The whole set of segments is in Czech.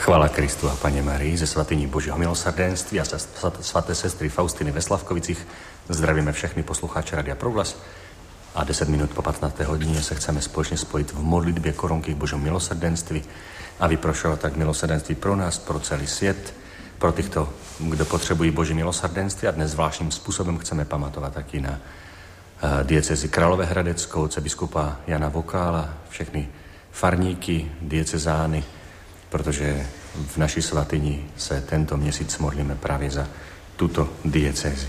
Chvála Kristu a Panně Marii, ze svatyní Božího milosrdenství a ze svaté sestry Faustiny ve Slavkovicích zdravíme všechny posluchače Radia Proglas a 10 minut po 15. hodině se chceme společně spojit v modlitbě korunky k Božímu milosrdenství a vyprošovat tak milosrdenství pro nás, pro celý svět, pro těchto, kdo potřebují Boží milosrdenství, a dnes zvláštním způsobem chceme pamatovat taky na diecezi Královéhradeckou, biskupa Jana Vokála, všechny farníky, diecezány, protože v naší svatyni se tento měsíc modlíme právě za tuto diecezi.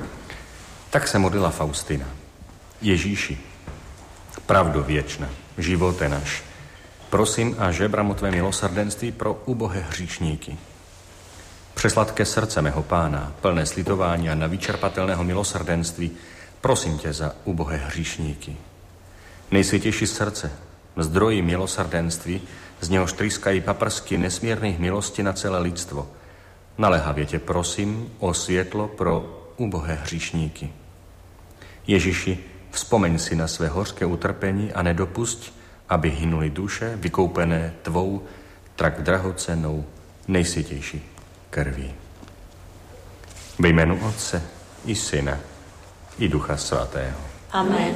Tak se modlila Faustina. Ježíši, pravdo věčná, živote náš, prosím a žebrám o tvé milosrdenství pro ubohé hříšníky. Přesladké srdce mého Pána, plné slitování a nevyčerpatelného milosrdenství, prosím tě za ubohé hříšníky. Nejsvětější srdce, zdroji milosrdenství, z něhož trýskají paprsky nesmírných milostí na celé lidstvo. Naléhavě tě prosím o světlo pro ubohé hříšníky. Ježíši, vzpomeň si na své hořké utrpení a nedopusť, aby hynuli duše vykoupené tvou tak drahocennou nejsvětější krví. Ve jménu Otce i Syna i Ducha Svatého. Amen.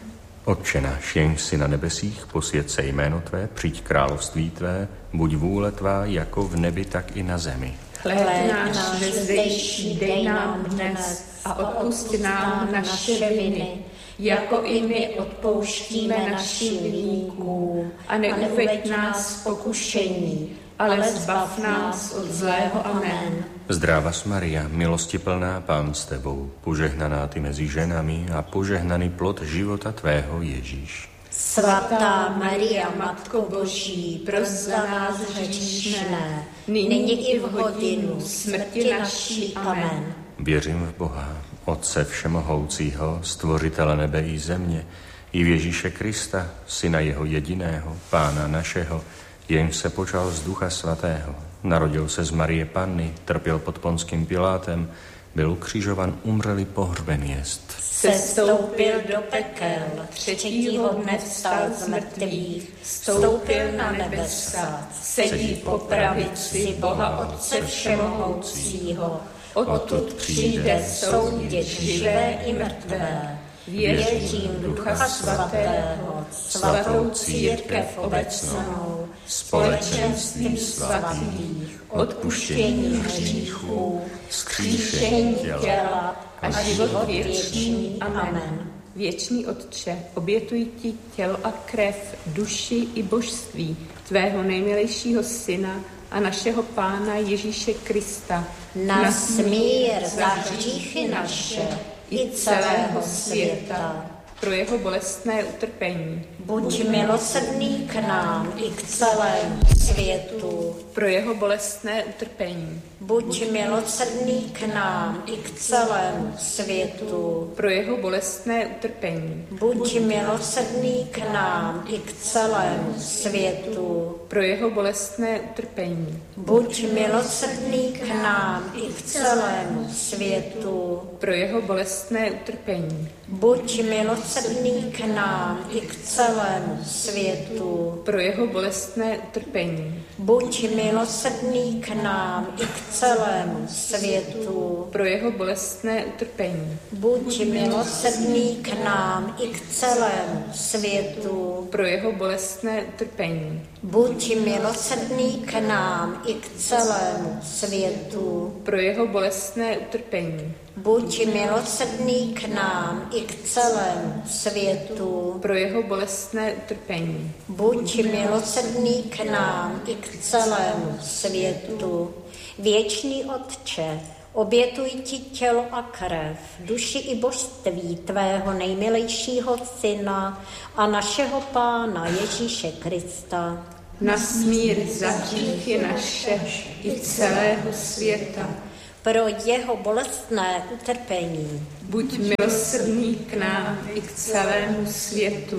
Otče náš, jenž jsi na nebesích, posvěť se jméno tvé, přijď království tvé, buď vůle tvá jako v nebi, tak i na zemi. Chléb náš zdejší dej nám dnes a odpusť nám naše viny, jako i my odpouštíme našim viníkům. A neuveď nás v pokušení, ale zbav nás od zlého. Amen. Zdravás Maria, milosti plná, Pán s tebou, požehnaná ty mezi ženami a požehnaný plod života tvého, Ježíš. Svatá Maria, Matko Boží, pros za nás hříšné, nyní i v hodinu smrti naší. Amen. Věřím v Boha, Otce všemohoucího, stvořitele nebe i země, i v Ježíše Krista, Syna jeho jediného, Pána našeho, jenž se počal z Ducha Svatého. Narodil se z Marie Panny, trpěl pod Ponským Pilátem, byl ukřižovan, umřel i pohřben jest. Sestoupil do pekel, třetího dne vstal z mrtvých, vstoupil na nebesa, sedí po pravici Boha Otce všemohoucího, odtud přijde soudit živé i mrtvé. Věřím v Ducha Svatého, svatou církev obecnou, společenství svatých, odpuštění hříchů, vzkříšení těla a život věčný. Amen. Věčný Otče, obětuji ti tělo a krev, duši i božství tvého nejmilejšího Syna a našeho Pána Ježíše Krista, na smír za hříchy naše i celého světa. Pro jeho bolestné utrpení. Buď milosrdný k nám i k celému světu. Pro jeho bolestné utrpení. Buď milosrdný k nám i k celému světu. Pro jeho bolestné utrpení. Buď milosrdný k nám i k celému světu. Pro jeho bolestné utrpení. Buď milosrdný k nám i k celému světu. Pro jeho bolestné utrpení. Buď milosrdný k nám i k celému světu. Pro jeho bolestné utrpení. Buď milosrdný k nám i k celému světu. Pro jeho bolestné utrpení. Buď milosrdný k nám i k celému světu. Pro jeho bolestné utrpení. Buď milosrdný k nám i k celému světu. Pro jeho bolestné utrpení. Buď milosrdný k nám i k celému světu. Pro jeho bolestné utrpení. Buď milosrdný k nám i k celému světu. Věčný Otče, obětuji ti tělo a krev, duši i božství tvého nejmilejšího Syna a našeho Pána Ježíše Krista. Na smír za hříchy naše i celého světa. Pro jeho bolestné utrpení. Buď milosrdný k nám i k celému světu.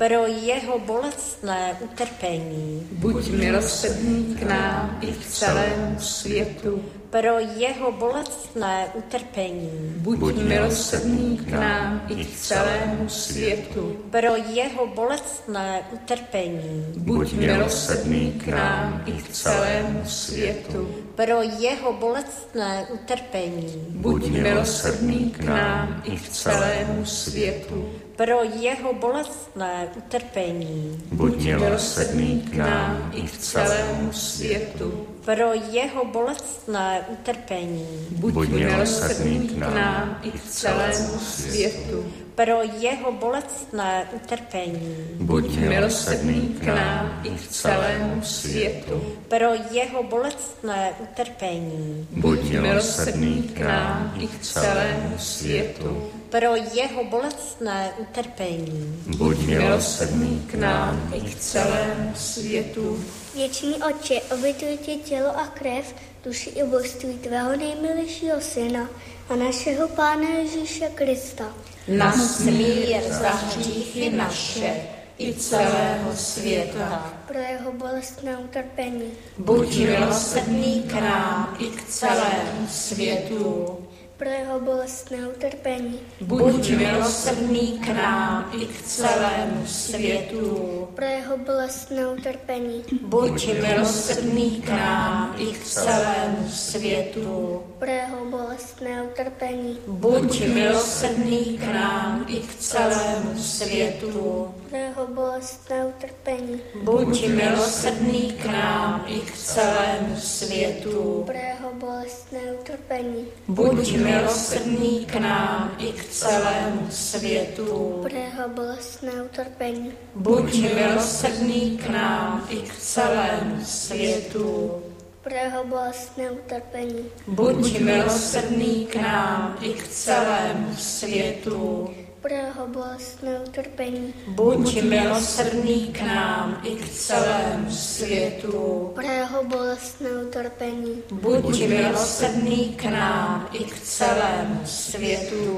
pro jeho bolestné utrpení, buď milosrdný k nám i k celému světu. pro jeho bolestné utrpení, Buď milosrdný k nám i k celému světu. pro jeho bolestné utrpení, Buď milosrdný k nám i k celému světu. pro jeho bolestné utrpení, Buď milosrdný k nám i k celému světu. pro jeho bolestné utrpení, Buď milosrdný k nám i k celému světu. pro jeho bolestné utrpení, Buď milosrdný k nám i k celému světu. pro jeho bolestné utrpení, Buď milosrdný k nám i k celému světu. pro jeho bolestné utrpení, Buď milosrdný k nám i k celému světu. pro jeho bolestné utrpení, Buď milosrdný k nám i k celému světu. Věčný Otče, obětuji ti tělo a krev, duši i božství tvého nejmilejšího Syna a našeho Pána Ježíše Krista. na smír za hříchy naše i celého světa. Pro jeho bolestné utrpení, Buď milosrdný k nám i k celému světu. pro jeho bolestné utrpení, Buď milosrdný k nám i k celému světu. pro jeho bolestné utrpení, Buď milosrdný k nám i k celému světu. pro jeho bolestné utrpení, Buď milosrdný k nám i k celému světu. pro jeho bolestné utrpení, Buď milosrdný k nám i k celému světu. pro jeho bolestné utrpení, Buď milosrdný k nám i k celému světu. pro jeho bolestné utrpení, Buď milosrdný k nám i k celému světu. pro jeho bolestné utrpení, Buď milosrdný k nám i k celému světu. pro jeho bolestné utrpení, Buď milosrdný k nám i k celému světu. pro jeho bolestné utrpení, Buď milosrdný k nám i k celému světu.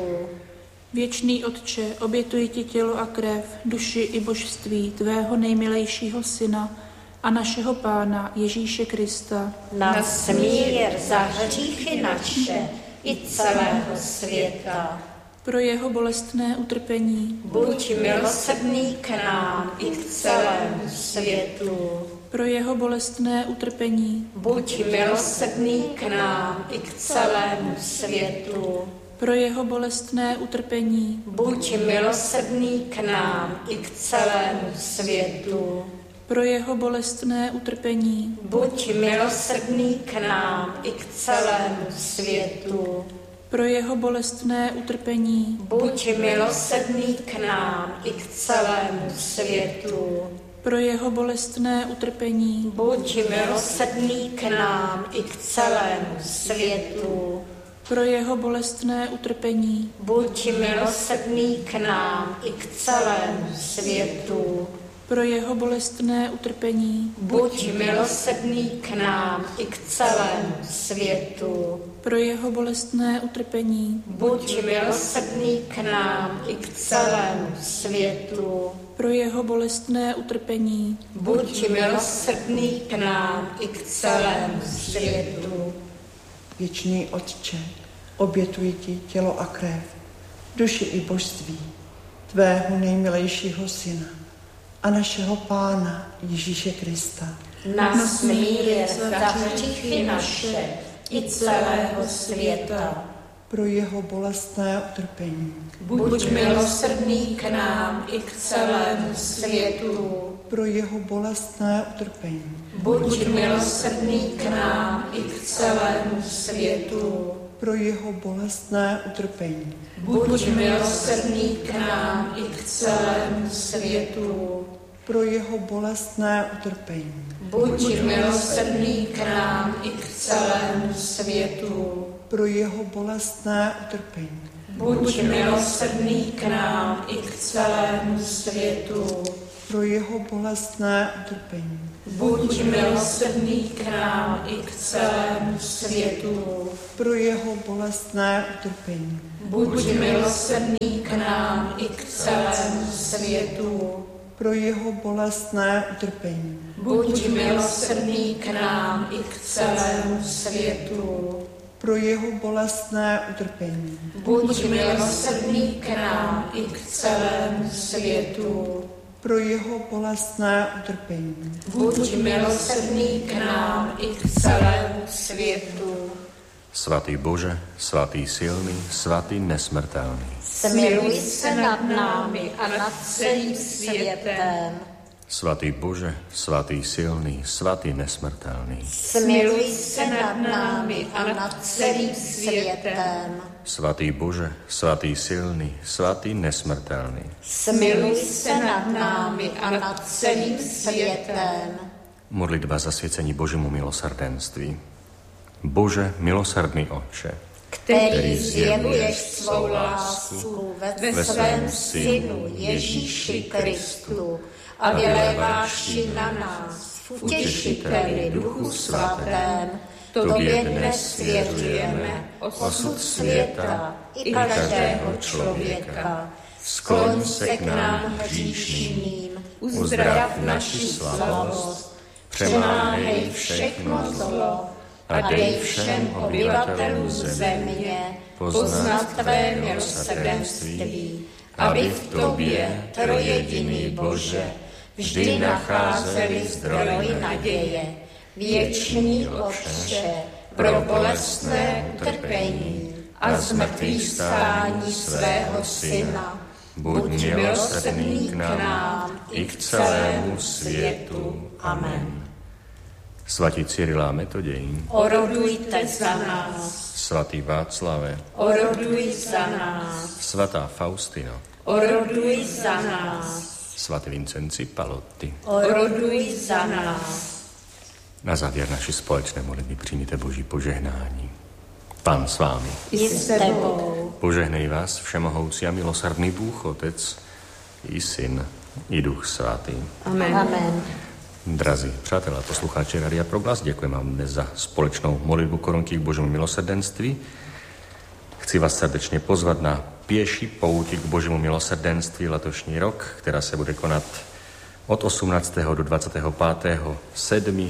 Věčný Otče, obětuji ti tělo a krev, duši i božství tvého nejmilejšího Syna a našeho Pána Ježíše Krista, Na smír za hříchy naše i celého světa. pro jeho bolestné utrpení, Buď milosrdný k nám i k celému světu. pro jeho bolestné utrpení, Buď milosrdný k nám i k celému světu. pro jeho bolestné utrpení, Buď milosrdný k nám i k celému světu. pro jeho bolestné utrpení, Buď milosrdný k nám i k celému světu. pro jeho bolestné utrpení, Buď milosrdný k nám i k celému světu. pro jeho bolestné utrpení, Buď milosrdný k nám i k celému světu. pro jeho bolestné utrpení, Buď milosrdný k nám i k celému světu. pro jeho bolestné utrpení, Buď milosrdný k nám i k celému světu. pro jeho bolestné utrpení, Buď milosrdný k nám i k celému světu. pro jeho bolestné utrpení, Buď milosrdný k nám i k celému světu. Věčný Otče, obětuji ti tělo a krev, duši i božství tvého nejmilejšího Syna a našeho Pána Ježíše Krista. Na smír za hříchy naše i celého světa. Pro jeho bolestné utrpení, Buď milosrdný k nám i k celému světu. pro jeho bolestné utrpení, Buď milosrdný k nám i k celému světu. pro jeho bolestné utrpení, Buď milosrdný k nám i k celému světu. pro jeho bolestné utrpení, Buď milosrdný k nám i k celému světu. pro jeho bolestné utrpení, Buď milosrdný k nám i k celému světu. pro jeho bolestné utrpení, Buď milosrdný k nám i k celému světu. pro jeho bolestné utrpení, Buď milosrdný k nám i k celému světu. pro jeho bolestné utrpení. Buď milosrdný k nám i k celému světu. Pro jeho bolestné utrpení. Buď milosrdný k nám i k celému světu. Pro jeho bolestné utrpení. Buď milosrdný k nám i k celému světu. Svatý Bože, svatý silný, svatý nesmrtelný. Smiluj se nad námi a nad celým světem. Svatý Bože, svatý silný, svatý nesmrtelný. Smiluj se nad námi a nad celým světem. Svatý Bože, svatý silný, svatý nesmrtelný. Smiluj se nad námi a nad celým světem. Modlitba zasvěcení Božímu milosrdenství. Bože, milosrdný Otče, který zjevuješ svou lásku ve svém Synu Ježíši Kristu a vyléváš ji na nás v utěšiteli Duchu Svatém, tobě dnes svěřujeme osud světa i každého člověka. Skloň se k nám hříšným, uzdrav naši slabost, přemáhej všechno zlo a dej všem obyvatelům země poznat tvé milosrdenství, aby v tobě, trojjediný Bože, vždy nacházeli zdroj naděje. Věčný Otče, pro bolestné utrpení a zmrtvých stání svého Syna, buď milosrdný k nám i k celému světu. Amen. Svatí Cyrila a Metoděj, Orodujte za nás. Svatý Václave, Oroduj za nás. svatá Faustina, Oroduj za nás. svatý Vincenci Palotti. Oroduj za nás. Na závěr naší společné modlitby přijměte Boží požehnání. Pán s vámi. I s tebou. Požehnej vás všemohoucí a milosrdný Bůh, Otec i Syn i Duch Svatý. Amen. Amen. Drazí přátelé a posluchači Radia Proglas, děkujeme vám dnes za společnou modlitbu korunky k Božímu milosrdenství. Chci vás srdečně pozvat na pěší pouť k Božímu milosrdenství letošní rok, která se bude konat od 18. do 25.7.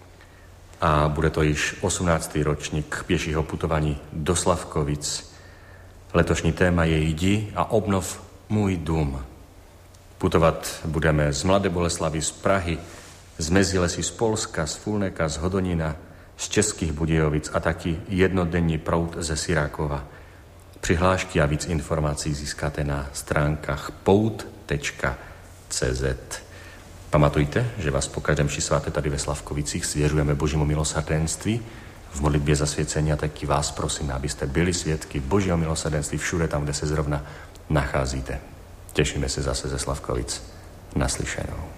a bude to již 18. ročník pěšího putování do Slavkovic. Letošní téma je Jdi a obnov můj dům. Putovat budeme z Mladé Boleslavy, z Prahy, z Mezilesí, z Polska, z Fulneka, z Hodonína, z Českých Budějovic a taky jednodenní proud ze Sirákova. Přihlášky a víc informací získáte na stránkách pout.cz. Pamatujte, že vás po každém mši sváté tady ve Slavkovicích svěřujeme Božímu milosrdenství v modlitbě zasvěcení a taky vás prosím, abyste byli svědky Božího milosrdenství všude tam, kde se zrovna nacházíte. Těšíme se zase ze Slavkovic. Naslyšenou.